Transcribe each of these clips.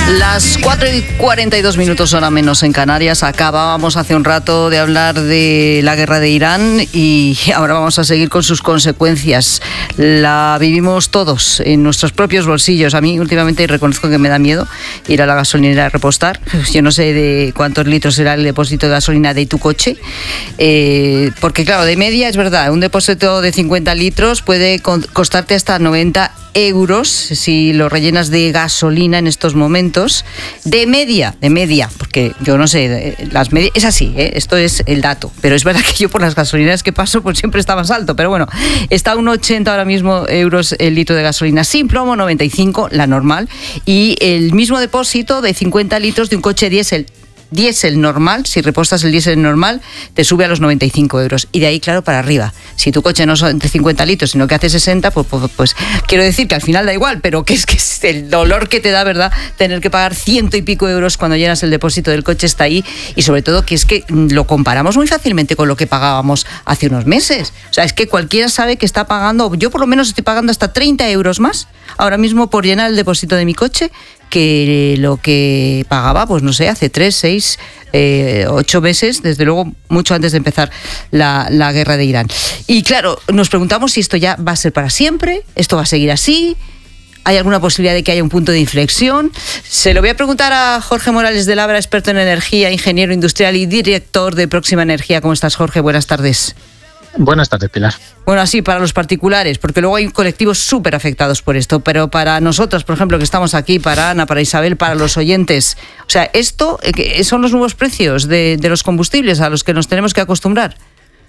Las 4:42 hora menos en Canarias. Acabábamos hace un rato de hablar de la guerra de Irán y ahora vamos a seguir con sus consecuencias. La vivimos todos en nuestros propios bolsillos. A mí últimamente reconozco que me da miedo ir a la gasolinera a repostar. Yo no sé de cuántos litros será el depósito de gasolina de tu coche, porque claro, de media es verdad, un depósito de 50 litros puede costarte hasta 90 euros si lo rellenas de gasolina en estos momentos. De media, porque yo no sé, las medias, es así, esto es el dato, pero es verdad que yo por las gasolineras que paso pues siempre está más alto, pero bueno, está a 1,80 ahora mismo euros el litro de gasolina sin plomo, 95 la normal, y el mismo depósito de 50 litros de un coche diésel normal, si repostas el diésel normal, te sube a los 95 euros. Y de ahí, claro, para arriba. Si tu coche no son de 50 litros, sino que hace 60, pues quiero decir que al final da igual, pero que es el dolor que te da, ¿verdad? Tener que pagar 100 y pico euros cuando llenas el depósito del coche está ahí. Y sobre todo que es que lo comparamos muy fácilmente con lo que pagábamos hace unos meses. O sea, es que cualquiera sabe que está pagando, yo por lo menos estoy pagando hasta 30 euros más ahora mismo por llenar el depósito de mi coche que lo que pagaba, pues no sé, hace 3, 6, 8 meses, desde luego mucho antes de empezar la guerra de Irán. Y claro, nos preguntamos si esto ya va a ser para siempre, esto va a seguir así, ¿hay alguna posibilidad de que haya un punto de inflexión? Se lo voy a preguntar a Jorge Morales de Labra, experto en energía, ingeniero industrial y director de Próxima Energía. ¿Cómo estás, Jorge? Buenas tardes. Buenas tardes, Pilar. Bueno, así para los particulares, porque luego hay colectivos súper afectados por esto, pero para nosotros, por ejemplo, que estamos aquí, para Ana, para Isabel, para los oyentes, o sea, esto son los nuevos precios de los combustibles a los que nos tenemos que acostumbrar.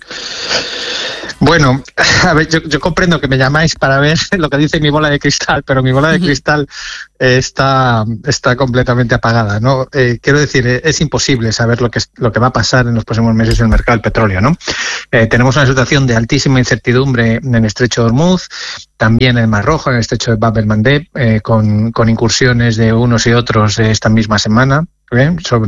Bueno, a ver, yo comprendo que me llamáis para ver lo que dice mi bola de cristal, pero mi bola de cristal está completamente apagada, ¿no? Quiero decir, es imposible saber lo que va a pasar en los próximos meses en el mercado del petróleo, ¿no? Tenemos una situación de altísima incertidumbre en el estrecho de Hormuz, también en el Mar Rojo, en el estrecho de Bab el Mandeb, con incursiones de unos y otros esta misma semana, sobre